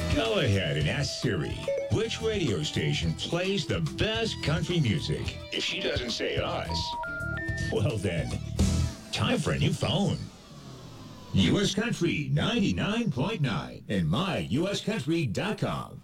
Go ahead and ask Siri which radio station plays the best country music. If she doesn't say us, well then, time for a new phone. U.S. Country 99.9 and myuscountry.com.